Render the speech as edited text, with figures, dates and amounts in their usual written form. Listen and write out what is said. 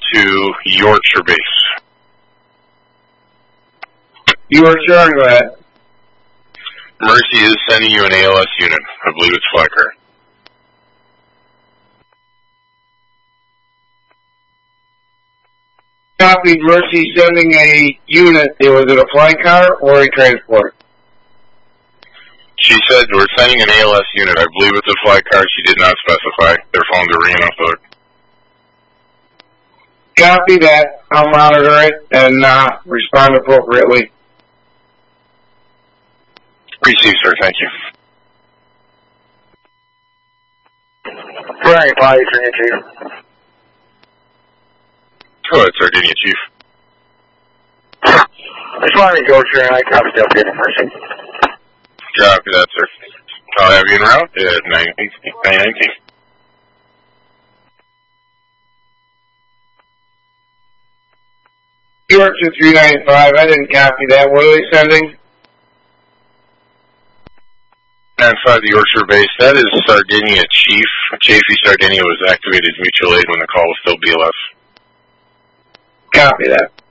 to Yorkshire base. Yorkshire, go ahead. Mercy is sending you an ALS unit. I believe it's flight car. Copied. Mercy sending a unit. Was it a flight car or a transport? She said we're sending an ALS unit. I believe it's a flight car. She did not specify. Their phones are ringing off the hook. Copy that. I'll monitor it and respond appropriately. Received, sir. Thank you. Right, bye, Sardinia Chief. Go ahead, Sardinia Chief. Responding to Yorkshire, and I copy Delta Mercy. Copy that, sir. I'll have you en route at 919. Yorkshire 395. I didn't copy that. What are they sending? 95 to Yorkshire base. That is Sardinia Chief. Chafee Sardinia was activated mutual aid when the call was still BLS. Copy that.